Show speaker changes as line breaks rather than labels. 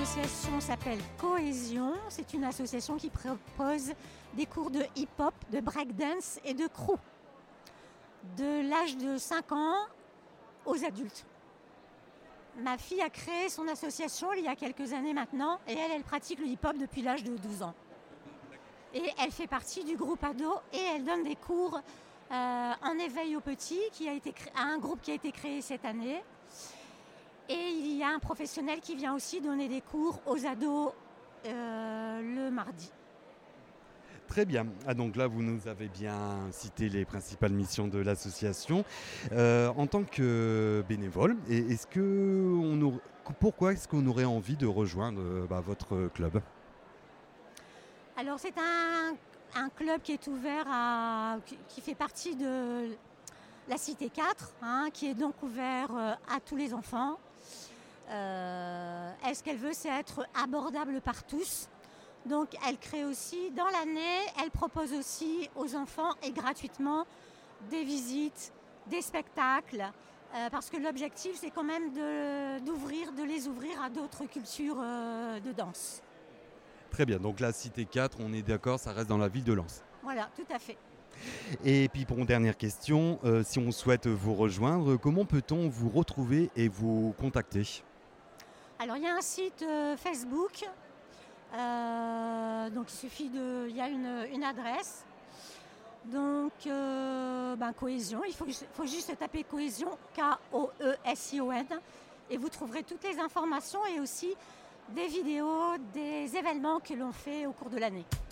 l'association s'appelle Cohésion. C'est une association qui propose des cours de hip-hop, de breakdance et de crew. De l'âge de 5 ans aux adultes. Ma fille a créé son association il y a quelques années maintenant et elle pratique le hip-hop depuis l'âge de 12 ans. Et elle fait partie du groupe ado et elle donne des cours en éveil aux petits, un groupe qui a été créé cette année. Et il y a un professionnel qui vient aussi donner des cours aux ados le mardi.
Très bien. Donc là, vous nous avez bien cité les principales missions de l'association. En tant que bénévole, pourquoi est-ce qu'on aurait envie de rejoindre votre club ?
Alors c'est un club qui est ouvert qui fait partie de la Cité 4, qui est donc ouvert à tous les enfants. Ce qu'elle veut, c'est être abordable par tous. Donc elle crée aussi, dans l'année, elle propose aussi aux enfants et gratuitement des visites, des spectacles, parce que l'objectif c'est quand même de les ouvrir à d'autres cultures de danse.
Très bien, donc la Cité 4, on est d'accord, ça reste dans la ville de Lens.
Voilà, tout à fait.
Et puis pour une dernière question, si on souhaite vous rejoindre, comment peut-on vous retrouver et vous contacter ?
Alors il y a un site Facebook, donc il y a une adresse. Donc Cohésion, il faut juste taper Cohésion, Koesion, et vous trouverez toutes les informations et aussi des vidéos, des événements que l'on fait au cours de l'année.